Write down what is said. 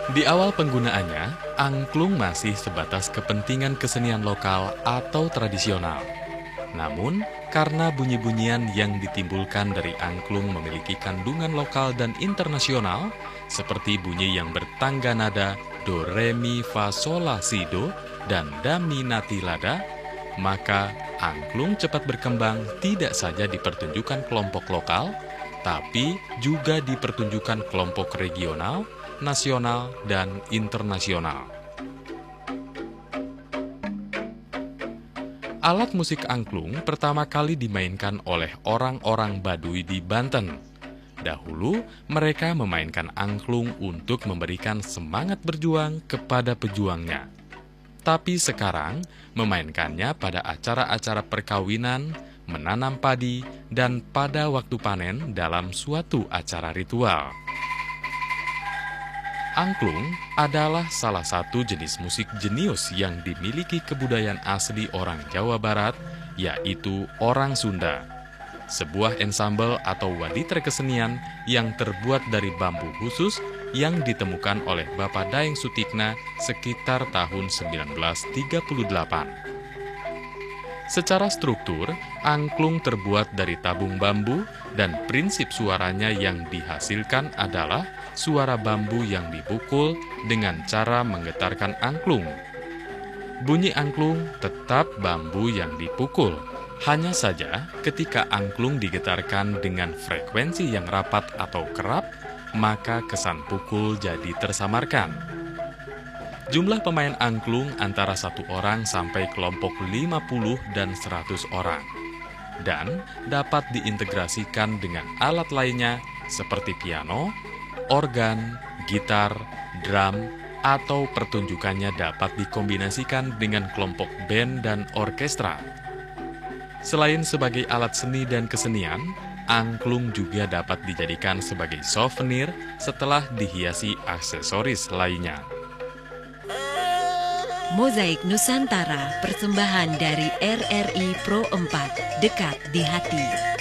Di awal penggunaannya, angklung masih sebatas kepentingan kesenian lokal atau tradisional. Namun, karena bunyi-bunyian yang ditimbulkan dari angklung memiliki kandungan lokal dan internasional, seperti bunyi yang bertangga nada do, re, mi, fa, sol, la, si, do, dan da, mi, na, ti, la, da, maka angklung cepat berkembang tidak saja dipertunjukkan kelompok lokal, tapi juga dipertunjukkan kelompok regional, nasional, dan internasional. Alat musik angklung pertama kali dimainkan oleh orang-orang Baduy di Banten. Dahulu, mereka memainkan angklung untuk memberikan semangat berjuang kepada pejuangnya. Tapi sekarang, memainkannya pada acara-acara perkawinan, menanam padi, dan pada waktu panen dalam suatu acara ritual. Angklung adalah salah satu jenis musik jenius yang dimiliki kebudayaan asli orang Jawa Barat, yaitu orang Sunda. Sebuah ensemble atau waditer kesenian yang terbuat dari bambu khusus yang ditemukan oleh Bapak Daeng Sutikna sekitar tahun 1938. Secara struktur, angklung terbuat dari tabung bambu dan prinsip suaranya yang dihasilkan adalah suara bambu yang dipukul dengan cara menggetarkan angklung. Bunyi angklung tetap bambu yang dipukul. Hanya saja ketika angklung digetarkan dengan frekuensi yang rapat atau kerap, maka kesan pukul jadi tersamarkan. Jumlah pemain angklung antara 1 orang sampai kelompok 50 dan 100 orang. Dan dapat diintegrasikan dengan alat lainnya seperti piano, organ, gitar, drum, atau pertunjukannya dapat dikombinasikan dengan kelompok band dan orkestra. Selain sebagai alat seni dan kesenian, angklung juga dapat dijadikan sebagai souvenir setelah dihiasi aksesoris lainnya. Mozaik Nusantara, persembahan dari RRI Pro 4, dekat di hati.